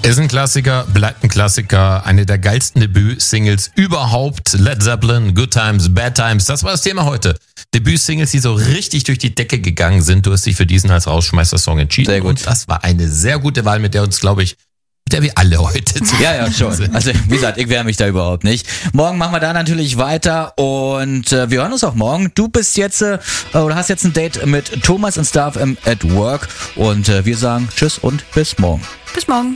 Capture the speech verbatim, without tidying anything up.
Ist ein Klassiker, bleibt ein Klassiker, eine der geilsten Debüt-Singles überhaupt. Led Zeppelin, Good Times, Bad Times, das war das Thema heute. Debüt-Singles, die so richtig durch die Decke gegangen sind. Du hast dich für diesen als Rausschmeißer-Song entschieden. Sehr gut. Und das war eine sehr gute Wahl, mit der uns, glaube ich, mit der wir alle heute zu Ja, ja, schon. Also, wie gesagt, ich wehre mich da überhaupt nicht. Morgen machen wir da natürlich weiter und äh, wir hören uns auch morgen. Du bist jetzt, äh, oder hast jetzt ein Date mit Thomas und Staff im At Work und äh, wir sagen Tschüss und bis morgen. Bis morgen.